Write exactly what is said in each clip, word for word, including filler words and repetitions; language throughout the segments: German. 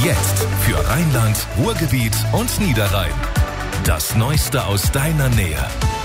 Jetzt für Rheinland, Ruhrgebiet und Niederrhein. Das Neueste aus deiner Nähe.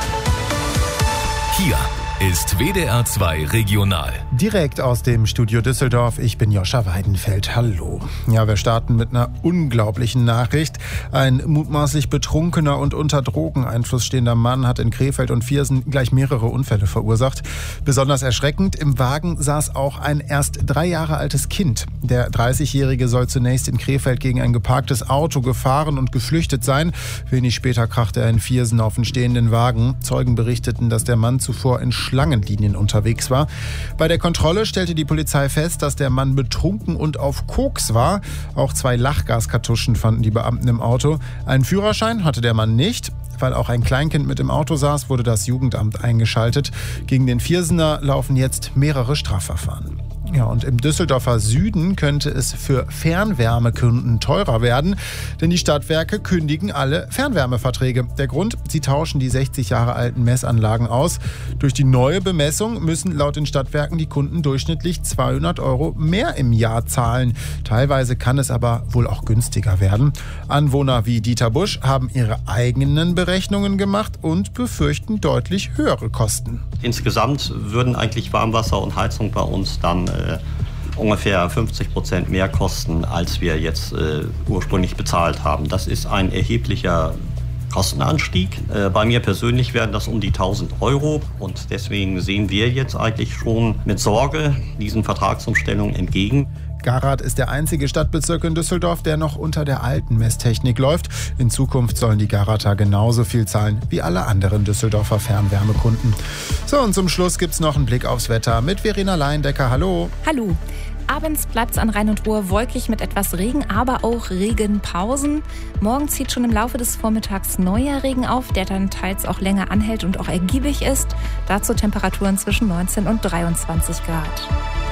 Hier ist W D R zwei Regional. Direkt aus dem Studio Düsseldorf, ich bin Joscha Weidenfeld. Hallo. Ja, wir starten mit einer unglaublichen Nachricht. Ein mutmaßlich betrunkener und unter Drogeneinfluss stehender Mann hat in Krefeld und Viersen gleich mehrere Unfälle verursacht. Besonders erschreckend, im Wagen saß auch ein erst drei Jahre altes Kind. Der dreißigjährige soll zunächst in Krefeld gegen ein geparktes Auto gefahren und geflüchtet sein. Wenig später krachte er in Viersen auf einen stehenden Wagen. Zeugen berichteten, dass der Mann zuvor in Schlangenlinien unterwegs war. Bei der Kontrolle stellte die Polizei fest, dass der Mann betrunken und auf Koks war. Auch zwei Lachgaskartuschen fanden die Beamten im Auto. Einen Führerschein hatte der Mann nicht. Weil auch ein Kleinkind mit im Auto saß, wurde das Jugendamt eingeschaltet. Gegen den Viersener laufen jetzt mehrere Strafverfahren. Ja, und im Düsseldorfer Süden könnte es für Fernwärmekunden teurer werden, denn die Stadtwerke kündigen alle Fernwärmeverträge. Der Grund, sie tauschen die sechzig Jahre alten Messanlagen aus. Durch die neue Bemessung müssen laut den Stadtwerken die Kunden durchschnittlich zweihundert Euro mehr im Jahr zahlen. Teilweise kann es aber wohl auch günstiger werden. Anwohner wie Dieter Busch haben ihre eigenen Berechnungen gemacht und befürchten deutlich höhere Kosten. Insgesamt würden eigentlich Warmwasser und Heizung bei uns dann äh, ungefähr fünfzig Prozent mehr kosten, als wir jetzt äh, ursprünglich bezahlt haben. Das ist ein erheblicher Kostenanstieg. Äh, bei mir persönlich wären das um die tausend Euro und deswegen sehen wir jetzt eigentlich schon mit Sorge diesen Vertragsumstellungen entgegen. Garath ist der einzige Stadtbezirk in Düsseldorf, der noch unter der alten Messtechnik läuft. In Zukunft sollen die Garather genauso viel zahlen wie alle anderen Düsseldorfer Fernwärmekunden. So, und zum Schluss gibt's noch einen Blick aufs Wetter mit Verena Leindecker. Hallo. Hallo. Abends bleibt es an Rhein und Ruhr wolkig mit etwas Regen, aber auch Regenpausen. Morgen zieht schon im Laufe des Vormittags neuer Regen auf, der dann teils auch länger anhält und auch ergiebig ist. Dazu Temperaturen zwischen neunzehn und dreiundzwanzig Grad.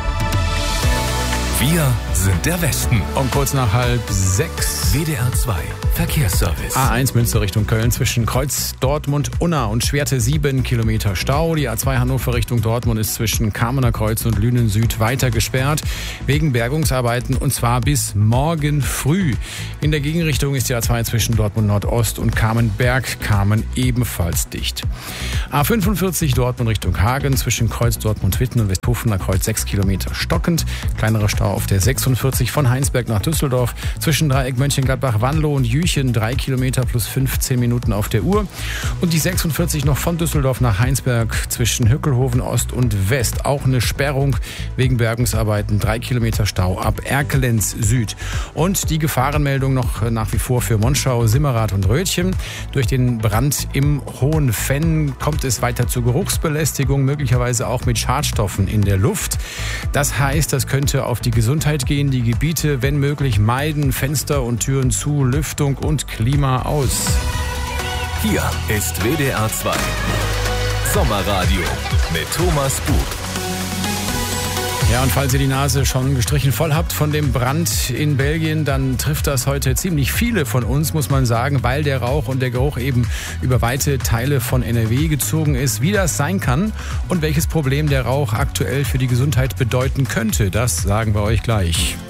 Wir sind der Westen. Um kurz nach halb sechs. W D R zwei Verkehrsservice. A eins Münster Richtung Köln zwischen Kreuz Dortmund, Unna und Schwerte sieben Kilometer Stau. Die A zwei Hannover Richtung Dortmund ist zwischen Kamener Kreuz und Lünen Süd weiter gesperrt. Wegen Bergungsarbeiten und zwar bis morgen früh. In der Gegenrichtung ist die A zwei zwischen Dortmund Nordost und Kamenberg, Kamen ebenfalls dicht. A fünfundvierzig Dortmund Richtung Hagen zwischen Kreuz Dortmund-Witten und Westpufener Kreuz sechs Kilometer stockend. Kleinerer Stau auf der sechsundvierzig von Heinsberg nach Düsseldorf zwischen Dreieck Mönchengladbach, Wanlo und Jüchen drei Kilometer plus fünfzehn Minuten auf der Uhr. Und die sechsundvierzig noch von Düsseldorf nach Heinsberg zwischen Hückelhoven Ost und West. Auch eine Sperrung wegen Bergungsarbeiten. drei Kilometer Stau ab Erkelenz Süd. Und die Gefahrenmeldung noch nach wie vor für Monschau, Simmerath und Rötchen. Durch den Brand im Hohen Fenn kommt es weiter zur Geruchsbelästigung, möglicherweise auch mit Schadstoffen in der Luft. Das heißt, das könnte auf die Gesundheit gehen. Die Gebiete, wenn möglich, meiden, Fenster und Türen zu, Lüftung und Klima aus. Hier ist W D R zwei Sommerradio mit Thomas Bug. Ja, und falls ihr die Nase schon gestrichen voll habt von dem Brand in Belgien, dann trifft das heute ziemlich viele von uns, muss man sagen, weil der Rauch und der Geruch eben über weite Teile von N R W gezogen ist. Wie das sein kann und welches Problem der Rauch aktuell für die Gesundheit bedeuten könnte, das sagen wir euch gleich.